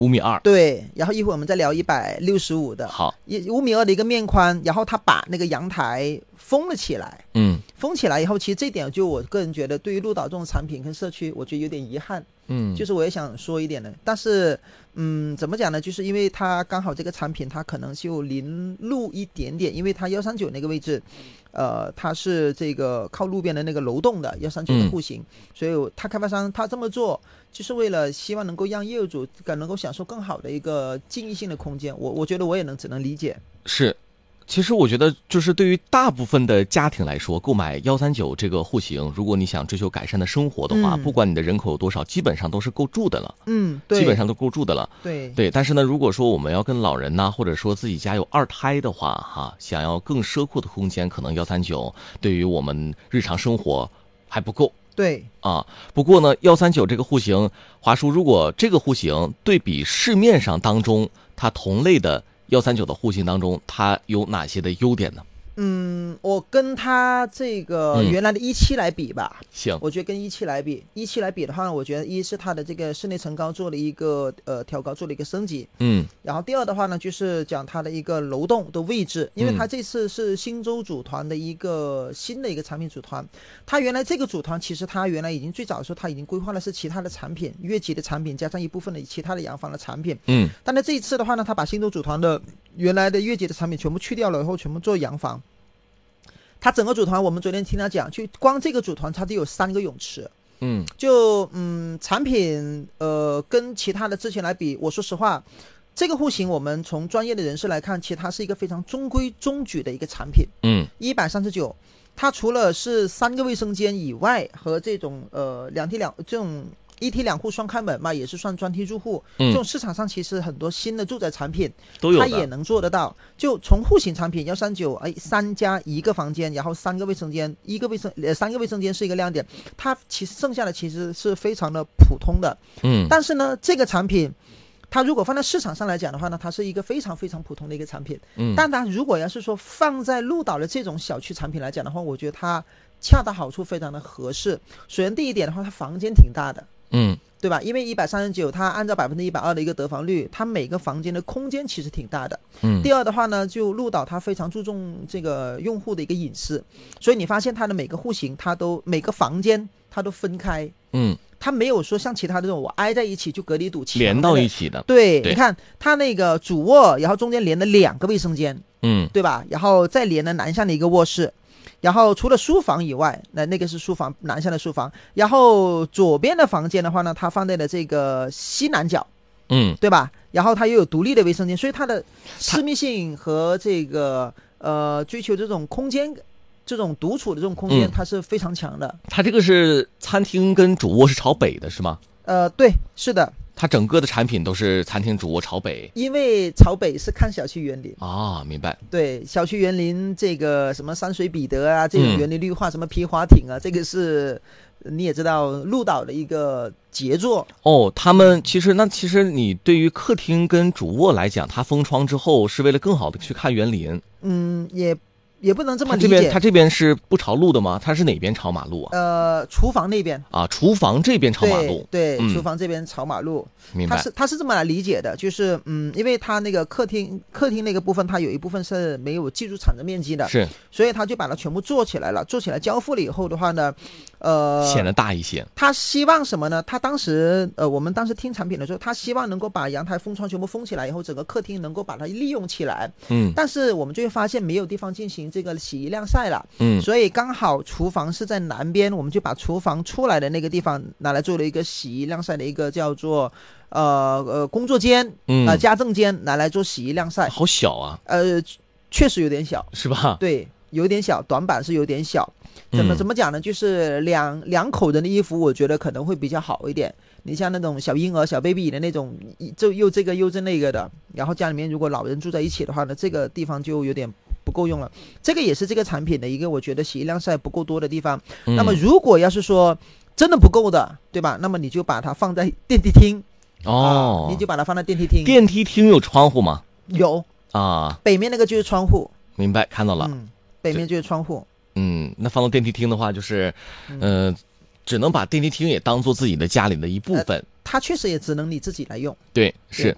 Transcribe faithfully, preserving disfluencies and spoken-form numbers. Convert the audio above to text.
五米二， 对，然后一会儿我们再聊一百六十五的， 好， 一五米二的一个面宽，然后它把那个阳台封了起来， 嗯， 封起来以后，其实这点就我个人觉得，对于鹿岛这种产品跟社区，我觉得有点遗憾， 嗯， 就是我也想说一点的，但是，嗯，怎么讲呢？就是因为它刚好这个产品它可能就临路一点点，因为它幺三九那个位置。呃，它是这个靠路边的那个楼栋的幺三九的户型，嗯、所以它开发商他这么做，就是为了希望能够让业主能够享受更好的一个静谧性的空间。我我觉得我也能只能理解。 是。其实我觉得，就是对于大部分的家庭来说，购买幺三九这个户型，如果你想追求改善的生活的话，嗯、不管你的人口有多少，基本上都是够住的了。 嗯，对， 基本上都够住的了。 对对，但是呢，如果说我们要跟老人呐，或者说自己家有二胎的话，哈，想要更奢阔的空间，可能幺三九对于我们日常生活还不够。 对啊，不过呢，幺三九这个户型，华叔，如果这个户型对比市面上当中它同类的幺三九的户型当中，它有哪些的优点呢？ 嗯，我跟它这个原来的一期来比吧， 嗯、行， 我觉得跟一期来比，一期来比的话呢，我觉得一是它的这个室内层高做了一个呃调高，做了一个升级， 嗯， 然后第二的话呢，就是讲它的一个楼栋的位置，因为它这次是新洲组团的一个新的一个产品组团，它原来这个组团其实它原来已经最早的时候它已经规划的是其他的产品，越级的产品加上一部分的其他的洋房的产品， 嗯， 但在这一次的话呢，它把新洲组团的原来的越级的产品全部去掉了以后，全部做洋房。它整个组团，我们昨天听他讲，就光这个组团，它得有三个泳池。 嗯， 就嗯，产品呃跟其他的之前来比，我说实话，这个户型我们从专业的人士来看，其实它是一个非常中规中矩的一个产品。 嗯， 一百三十九，它除了是三个卫生间以外，和这种呃两梯两这种。一梯两户双开门嘛，也是算专梯住户。嗯，这种市场上其实很多新的住宅产品都有， 它也能做得到。就从户型产品幺三九，哎，三加一个房间，然后三个卫生间，一个卫生呃三个卫生间是一个亮点。它其实剩下的其实是非常的普通的。 嗯， 但是呢，这个产品它如果放在市场上来讲的话呢，它是一个非常非常普通的一个产品。嗯，但它如果要是说放在鹿岛的这种小区产品来讲的话，我觉得它恰到好处，非常的合适。首先第一点的话，它房间挺大的。 嗯， 对吧？因为一百三十九，它按照百分之一百二的一个得房率，它每个房间的空间其实挺大的。嗯。第二的话呢，就鹿岛它非常注重这个用户的一个隐私，所以你发现它的每个户型，它都每个房间它都分开。嗯。它没有说像其他的这种我挨在一起就隔离堵墙连到一起的。 对，对你看它那个主卧，然后中间连了两个卫生间。嗯。对吧？然后再连了南向的一个卧室。然后除了书房以外，那那个是书房，南向的书房。然后左边的房间的话呢，它放在了这个西南角，嗯，对吧？然后它又有独立的卫生间，所以它的私密性和这个呃追求这种空间、这种独处的这种空间，它是非常强的。 它这个是餐厅跟主卧是朝北的，是吗？ 呃，对，是的。 它整个的产品都是餐厅主卧朝北， 因为朝北是看小区园林啊，明白？ 对，小区园林这个什么山水彼得啊，这种园林绿化，嗯、什么皮划艇啊，这个是你也知道鹿岛的一个杰作哦。他们其实那其实你对于客厅跟主卧来讲，它封窗之后是为了更好的去看园林。 嗯，也。也不能这么理解。 它这边它这边是不朝路的吗？它是哪边朝马路啊？ 呃，厨房那边啊，厨房这边朝马路。 对，对嗯、厨房这边朝马路。 明白。 它是它是这么来理解的，就是嗯，因为它那个客厅客厅那个部分，它有一部分是没有记住产值面积的， 是， 所以他就把它全部做起来了。做起来交付了以后的话呢，呃， 显得大一些。 他希望什么呢？他当时呃，我们当时听产品的时候，他希望能够把阳台封窗全部封起来以后，整个客厅能够把它利用起来。嗯。但是我们就会发现没有地方进行这个洗衣晾晒了，嗯，所以刚好厨房是在南边，我们就把厨房出来的那个地方拿来做了一个洗衣晾晒的一个叫做呃呃工作间，嗯，呃家政间拿来做洗衣晾晒。 好小啊， 呃，确实有点小， 是吧？ 对，有点小，短板是有点小。怎么怎么讲呢？就是两两口人的衣服，我觉得可能会比较好一点。你像那种小婴儿、小 baby 的那种，就又这个又这那个的，然后家里面如果老人住在一起的话呢，这个地方就有点不够用了。这个也是这个产品的一个我觉得洗衣晾晒不够多的地方。嗯、那么如果要是说真的不够的，对吧？那么你就把它放在电梯厅哦、 啊，你就把它放在电梯厅。 电梯厅有窗户吗？ 有啊， 北面那个就是窗户。 明白，看到了。 嗯，北面就是窗户。 嗯，那放到电梯厅的话，就是，呃，嗯、只能把电梯厅也当做自己的家里的一部分。呃、 它确实也只能你自己来用。 对，是。